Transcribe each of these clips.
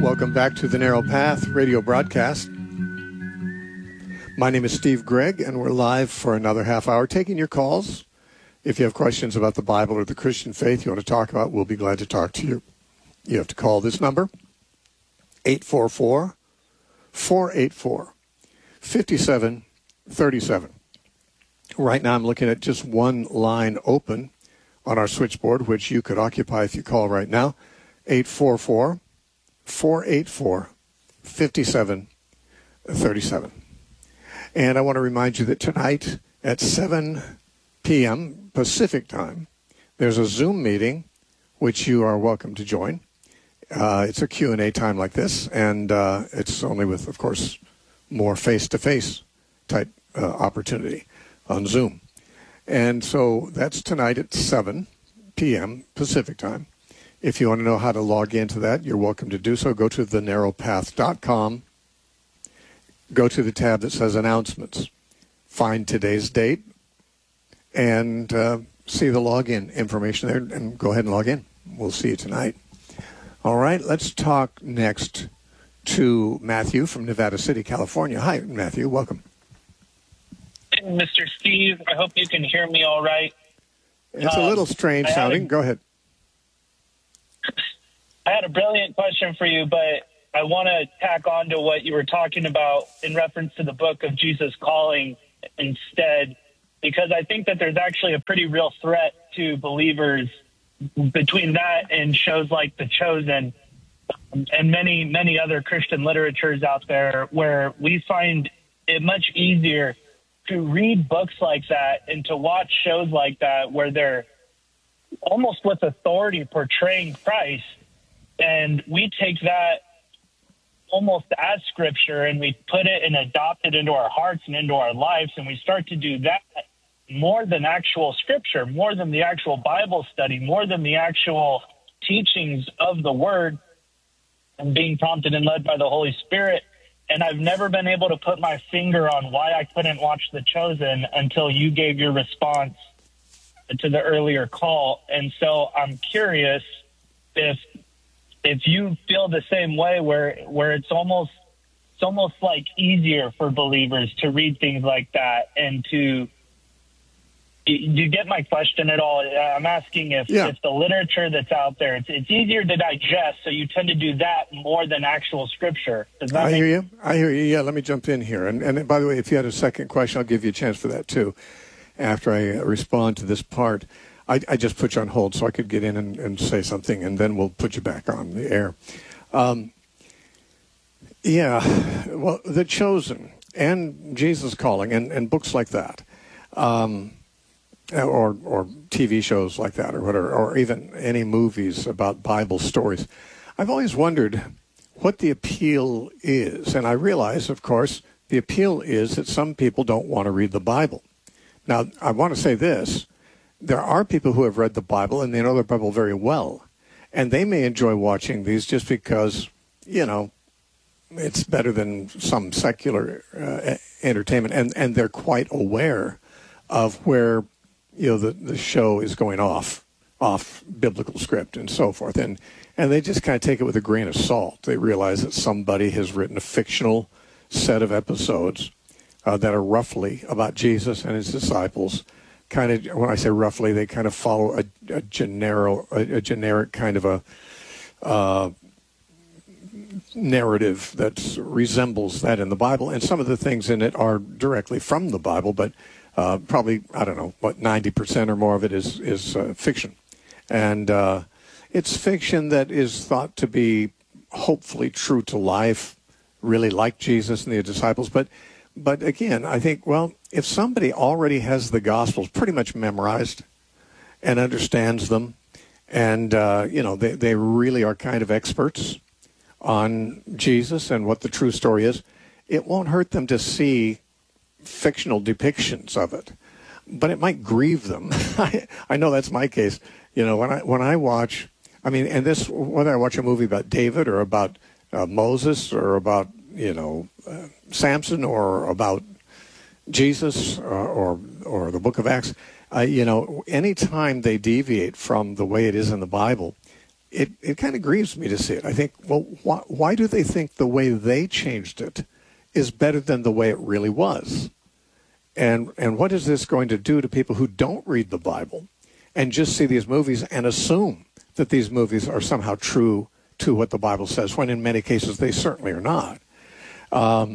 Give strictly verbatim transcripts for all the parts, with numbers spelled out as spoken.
Welcome back to the Narrow Path radio broadcast. My name is Steve Gregg, and we're live for another half hour taking your calls. If you have questions about the Bible or the Christian faith you want to talk about, we'll be glad to talk to you. You have to call this number, eight four four, four eight four, five seven three seven. Right now I'm looking at just one line open on our switchboard, which you could occupy if you call right now, eight four four, four eight four, five seven three seven. And I want to remind you that tonight at seven p.m. Pacific time, there's a Zoom meeting, which you are welcome to join. Uh, it's a Q and A time like this, and uh, it's only with, of course, more face-to-face type uh, opportunity on Zoom. And so that's tonight at seven p.m. Pacific time. If you want to know how to log into that, you're welcome to do so. Go to the narrow path dot com. Go to the tab that says Announcements. Find today's date and uh, see the login information there, and go ahead and log in. We'll see you tonight. All right, let's talk next to Matthew from Nevada City, California. Hi, Matthew. Welcome. Mister Steve, I hope you can hear me all right. It's um, a little strange sounding. A, Go ahead. I had a brilliant question for you, but I want to tack on to what you were talking about in reference to the book of Jesus Calling instead, because I think that there's actually a pretty real threat to believers between that and shows like The Chosen and many, many other Christian literatures out there, where we find it much easier to read books like that and to watch shows like that where they're almost with authority portraying Christ. And we take that almost as scripture and we put it and adopt it into our hearts and into our lives. And we start to do that more than actual scripture, more than the actual Bible study, more than the actual teachings of the word and being prompted and led by the Holy Spirit. And I've never been able to put my finger on why I couldn't watch The Chosen until you gave your response to the earlier call. And so I'm curious if if you feel the same way, where where it's almost it's almost like easier for believers to read things like that and to. Do you get my question at all? I'm asking if, yeah. if the literature that's out there, it's, it's easier to digest, so you tend to do that more than actual scripture. Does that I make hear you. I hear you. Yeah, let me jump in here. And, and by the way, if you had a second question, I'll give you a chance for that too after I respond to this part. I, I just put you on hold so I could get in and, and say something, and then we'll put you back on the air. Um, yeah, well, The Chosen and Jesus Calling and, and books like that. Um Or, or T V shows like that, or whatever, or even any movies about Bible stories. I've always wondered what the appeal is. And I realize, of course, the appeal is that some people don't want to read the Bible. Now, I want to say this. There are people who have read the Bible, and they know the Bible very well. And they may enjoy watching these just because, you know, it's better than some secular uh, entertainment. And, and they're quite aware of where you know, the, the show is going off, off biblical script and so forth. And, and they just kind of take it with a grain of salt. They realize that somebody has written a fictional set of episodes uh, that are roughly about Jesus and his disciples. Kind of, when I say roughly, they kind of follow a, a, generic, a, a generic kind of a uh, narrative that resembles that in the Bible. And some of the things in it are directly from the Bible, but Uh, probably, I don't know, what, ninety percent or more of it is, is uh, fiction. And uh, it's fiction that is thought to be hopefully true to life, really like Jesus and the disciples. But, but again, I think, well, if somebody already has the Gospels pretty much memorized and understands them, and, uh, you know, they, they really are kind of experts on Jesus and what the true story is, it won't hurt them to see fictional depictions of it, but it might grieve them. I, I know that's my case. You know, when I when I watch, I mean, and this, whether I watch a movie about David or about uh, Moses or about, you know, uh, Samson or about Jesus or, or or the Book of Acts, uh, you know, anytime they deviate from the way it is in the Bible, it, it kind of grieves me to see it. I think, well, why, why do they think the way they changed it is better than the way it really was? And and what is this going to do to people who don't read the Bible and just see these movies and assume that these movies are somehow true to what the Bible says, when in many cases they certainly are not? Um,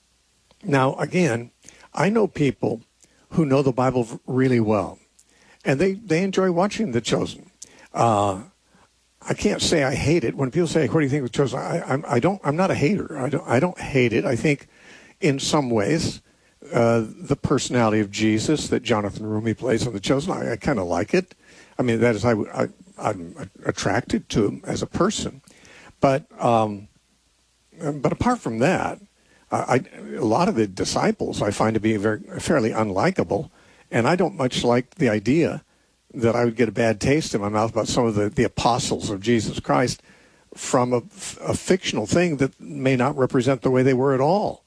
now, again, I know people who know the Bible really well, and they, they enjoy watching The Chosen. Uh, I can't say I hate it. When people say, "What do you think of The Chosen?" I, I, I don't. I'm not a hater. I don't. I don't hate it. I think, in some ways, uh, the personality of Jesus that Jonathan Rumi plays on The Chosen, I, I kind of like it. I mean, that is, I, I, I'm attracted to him as a person. But um, but apart from that, I, a lot of the disciples I find to be very fairly unlikable, and I don't much like the idea that I would get a bad taste in my mouth about some of the, the apostles of Jesus Christ from a, a fictional thing that may not represent the way they were at all.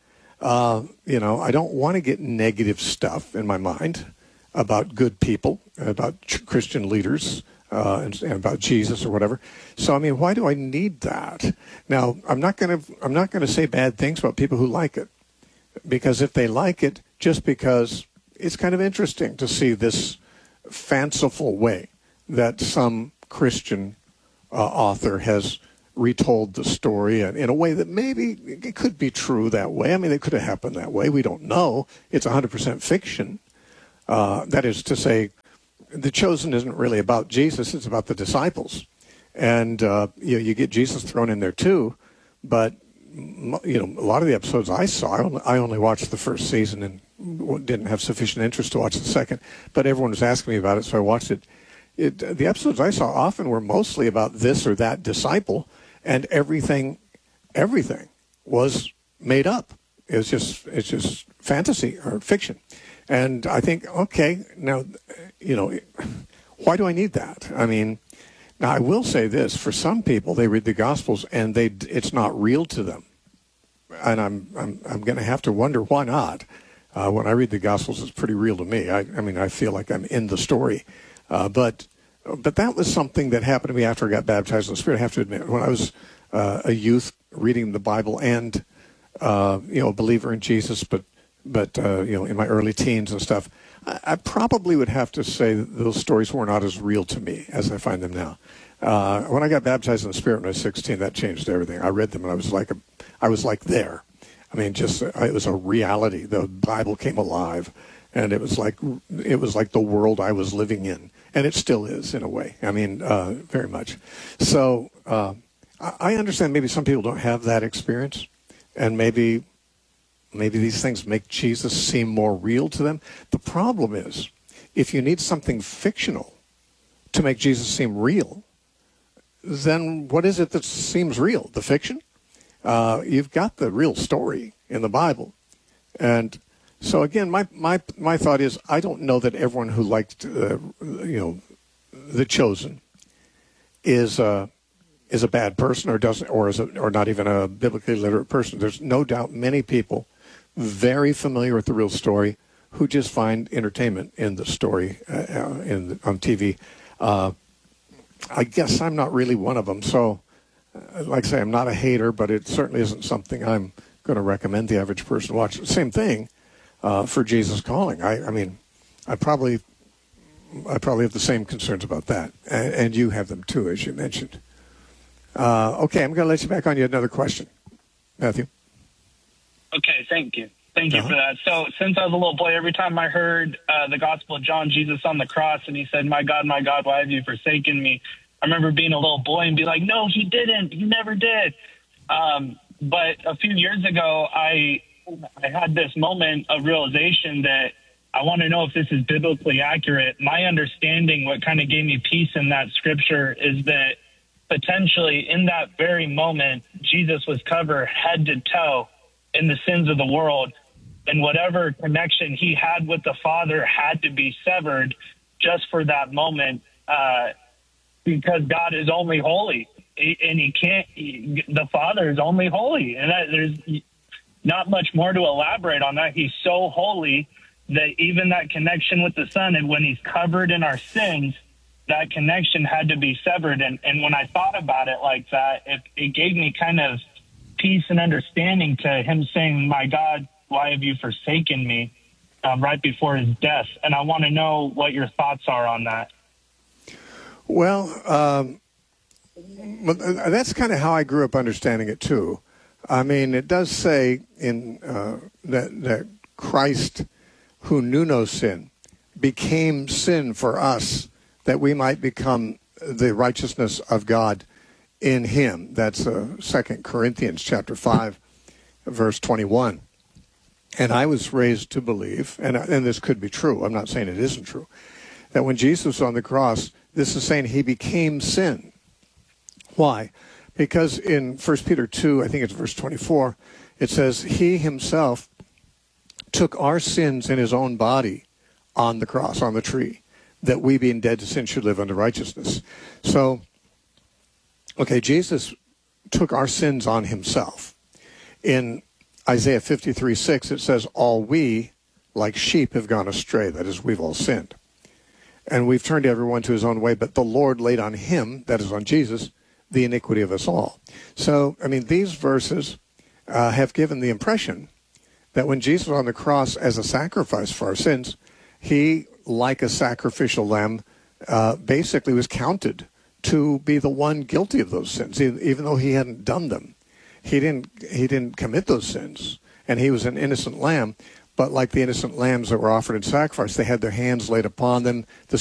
Uh, you know, I don't want to get negative stuff in my mind about good people, about ch- Christian leaders, uh, and, and about Jesus or whatever. So, I mean, why do I need that? Now, I'm not going to I'm not going to say bad things about people who like it, because if they like it, just because it's kind of interesting to see this fanciful way that some Christian uh, author has retold the story, and in a way that maybe it could be true that way. I mean, it could have happened that way. We don't know. It's one hundred percent fiction. Uh, that is to say, The Chosen isn't really about Jesus. It's about the disciples. And uh, you know, you get Jesus thrown in there too. But, you know, a lot of the episodes I saw, I only, I only watched the first season and didn't have sufficient interest to watch the second. But everyone was asking me about it, so I watched it. It, the episodes I saw often were mostly about this or that disciple, and everything, everything was made up. It was just, it's just fantasy or fiction. And I think, okay, now, you know, why do I need that? I mean, now I will say this: for some people, they read the Gospels and they, it's not real to them, and I'm, I'm, I'm going to have to wonder why not. Uh, when I read the Gospels, it's pretty real to me. I, I mean, I feel like I'm in the story. Uh, but but that was something that happened to me after I got baptized in the Spirit. I have to admit, when I was uh, a youth reading the Bible and uh, you know, a believer in Jesus, but but uh, you know, in my early teens and stuff, I, I probably would have to say that those stories were not as real to me as I find them now. Uh, when I got baptized in the Spirit when I was sixteen, that changed everything. I read them and I was like a, I was like there. I mean, just uh, it was a reality. The Bible came alive, and it was like it was like the world I was living in, and it still is in a way. I mean, uh, very much. So uh, I understand maybe some people don't have that experience, and maybe maybe these things make Jesus seem more real to them. The problem is, if you need something fictional to make Jesus seem real, then what is it that seems real? The fiction? Uh, you've got the real story in the Bible. And so, again, my, my, my thought is, I don't know that everyone who liked, uh, you know, The Chosen is, uh, is a bad person or doesn't, or is a, or not even a biblically literate person. There's no doubt many people very familiar with the real story who just find entertainment in the story uh, in on T V. Uh, I guess I'm not really one of them. So, uh, like I say, I'm not a hater, but it certainly isn't something I'm going to recommend the average person watch. Same thing uh, for Jesus Calling. I, I mean, I probably, I probably have the same concerns about that, and, and you have them too, as you mentioned. Uh, okay, I'm going to let you back on. You had another question, Matthew. Okay, thank you. Thank you Uh-huh. for that. So since I was a little boy, every time I heard uh, the Gospel of John, Jesus on the cross, and he said, "My God, my God, why have you forsaken me?" I remember being a little boy and be like, "No, he didn't. He never did." Um, but a few years ago, I I had this moment of realization that I want to know if this is biblically accurate. My understanding, what kind of gave me peace in that scripture, is that potentially in that very moment, Jesus was covered head to toe in the sins of the world, and whatever connection he had with the Father had to be severed just for that moment, uh, because God is only holy, and he can't, he, the Father is only holy, and that, there's not much more to elaborate on that. He's so holy that even that connection with the Son, and when he's covered in our sins, that connection had to be severed. And, and when I thought about it like that, it, it gave me kind of peace and understanding to him saying, my God, why have you forsaken me, um, right before his death? And I want to know what your thoughts are on that. Well, um, that's kind of how I grew up understanding it too. I mean, it does say in uh, that, that Christ, who knew no sin, became sin for us, that we might become the righteousness of God in him. That's uh, Second Corinthians chapter five, verse twenty-one. And I was raised to believe, and, and this could be true, I'm not saying it isn't true, that when Jesus was on the cross, this is saying he became sin. Why? Because in First Peter two, I think it's verse twenty-four, it says, he himself took our sins in his own body on the cross, on the tree, that we being dead to sin should live unto righteousness. So, okay, Jesus took our sins on himself. In Isaiah fifty-three six, it says, all we, like sheep, have gone astray. That is, we've all sinned. And we've turned everyone to his own way, but the Lord laid on him, that is on Jesus, the iniquity of us all. So, I mean, these verses uh, have given the impression that when Jesus was on the cross as a sacrifice for our sins, he, like a sacrificial lamb, uh, basically was counted to be the one guilty of those sins, even though he hadn't done them. He didn't, he didn't commit those sins, and he was an innocent lamb. But like the innocent lambs that were offered in sacrifice, they had their hands laid upon them. The